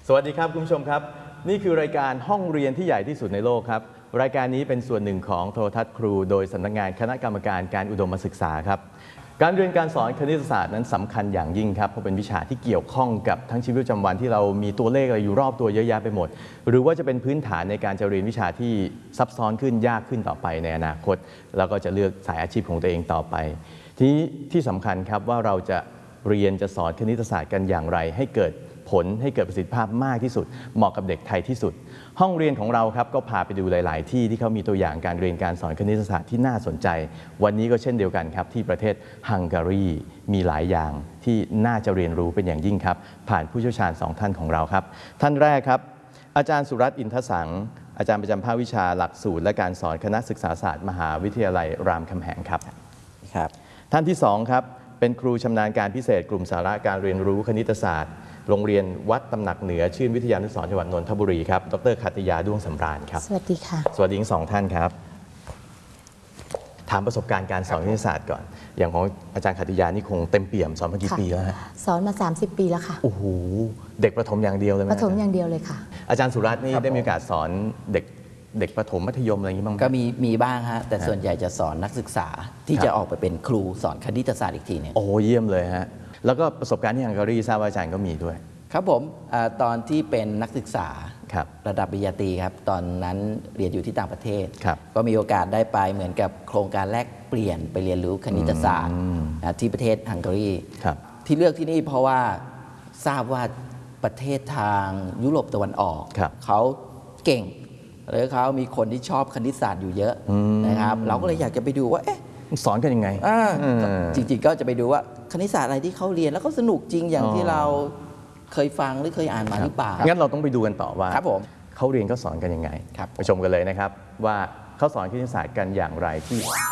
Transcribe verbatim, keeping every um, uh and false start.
สวัสดีครับคุณผู้ชมครับนี่คือรายการห้องเรียนที่ใหญ่ที่สุดในโลกครับรายการนี้เป็นส่วนหนึ่งของโทรทัศน์ครูโดยสำนักงานคณะกรรมการการอุดมศึกษาครับการเรียนการสอนคณิตศาสตร์นั้นสำคัญอย่างยิ่งครับเพราะเป็นวิชาที่เกี่ยวข้องกับทั้งชีวิตประจำวันที่เรามีตัวเลขอะไรอยู่รอบตัวเยอะแยะไปหมดหรือว่าจะเป็นพื้นฐานในการจะเรียนวิชาที่ซับซ้อนขึ้นยากขึ้นต่อไปในอนาคตแล้วก็จะเลือกสายอาชีพของตัวเองต่อไปทีนี้ที่สำคัญครับว่าเราจะเรียนจะสอนคณิตศาสตร์กันอย่างไรให้เกิดผลให้เกิดประสิทธิภาพมากที่สุดเหมาะกับเด็กไทยที่สุดห้องเรียนของเราครับก็พาไปดูหลายๆที่ที่เขามีตัวอย่างการเรียนการสอนคณิตศาสตร์ที่น่าสนใจวันนี้ก็เช่นเดียวกันครับที่ประเทศฮังการีมีหลายอย่างที่น่าจะเรียนรู้เป็นอย่างยิ่งครับผ่านผู้เชี่ยวชาญสองท่านของเราครับท่านแรกครับอาจารย์สุรัตน์อินทสังอาจารย์ประจำภาควิชาหลักสูตรและการสอนคณะศึกษาศาสตร์มหาวิทยาลัยรามคำแหงครับครับท่านที่สองครับเป็นครูชำนาญการพิเศษกลุ่มสาระการเรียนรู้คณิตศาสตร์โรงเรียนวัดตำหนักเหนือชื่นวิทยานุสรณ์จังหวัดนนทบุรีครับดร.ขัตติยาด้วงสำราญครับสวัสดีค่ะสวัสดีทั้งสองท่านครับถามประสบการณ์การสอนคณิตศาสตร์ก่อนอย่างของอาจารย์ขัตติยานี่คงเต็มเปี่ยมสอนมากี่ปีแล้วฮะสอนมาสามสิบปีแล้วค่ะโอ้โหเด็กประถมอย่างเดียวเลยไหมประถมอย่างเดียวเลยค่ะอาจารย์สุรัตน์นี่ได้มีโอกาสสอนเด็กเด็กประถมมัธยมอะไรอย่างนี้บ้างก็มีมีบ้างฮะแต่ส่วนใหญ่จะสอนนักศึกษาที่จะออกไปเป็นครูสอนคณิตศาสตร์อีกทีนึงโอ้เยี่ยมเลยฮะแล้วก็ประสบการณ์ที่ฮังการีทราบว่าอาจารย์ก็มีด้วยครับผมอตอนที่เป็นนักศึกษาระดับปริญญาตรีครับตอนนั้นเรียนอยู่ที่ต่างประเทศก็มีโอกาสได้ไปเหมือนกับโครงการแลกเปลี่ยนไปเรียนรู้คณิตศาสตร์ที่ประเทศฮังการีที่เลือกที่นี่เพราะว่าทราบว่าประเทศทางยุโรปตะวันออกเขาเก่งหรือเขามีคนที่ชอบคณิตศาสตร์อยู่เยอะนะครับเราก็เลยอยากจะไปดูว่าเอ๊ะสอนกันยังไงจริงๆก็จะไปดูว่าคณิตศาสตร์อะไรที่เขาเรียนแล้วก็สนุกจริงอย่างที่เราเคยฟังหรือเคยอ่านมาหรือเปล่างั้นเราต้องไปดูกันต่อว่าเขาเรียนเขาสอนกันยังไงไปชมกันเลยนะครับว่าเขาสอนคณิตศาสตร์กันอย่างไรที่